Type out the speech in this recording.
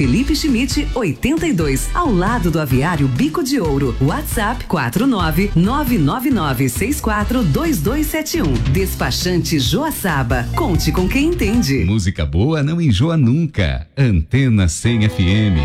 Felipe Schmidt, 82, ao lado do Aviário Bico de Ouro. WhatsApp 49999642271. Despachante Joaçaba. Conte com quem entende. Música boa não enjoa nunca. Antena 100 FM.